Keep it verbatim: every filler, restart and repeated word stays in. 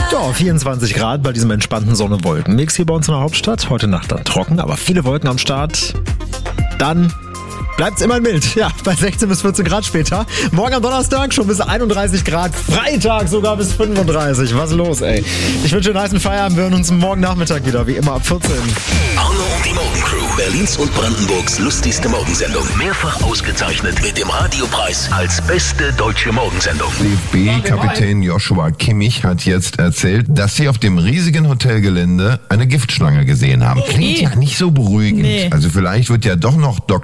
Ja, vierundzwanzig Grad bei diesem entspannten Sonne-Wolken-Mix hier bei uns in der Hauptstadt. Heute Nacht dann trocken, aber viele Wolken am Start. Dann bleibt's immer mild. Ja, bei sechzehn bis vierzehn Grad später. Morgen am Donnerstag schon bis einunddreißig Grad. Freitag sogar bis fünfunddreißig. Was ist los, ey? Ich wünsche einen heißen Feierabend. Wir hören uns morgen Nachmittag wieder, wie immer ab vierzehn. Arno und die Morgencrew. Berlins und Brandenburgs lustigste Morgensendung. Mehrfach ausgezeichnet mit dem Radiopreis als beste deutsche Morgensendung. D F B-Kapitän Joshua Kimmich hat jetzt erzählt, dass sie auf dem riesigen Hotelgelände eine Giftschlange gesehen haben. Klingt ja nicht so beruhigend. Nee. Also vielleicht wird ja doch noch Doktor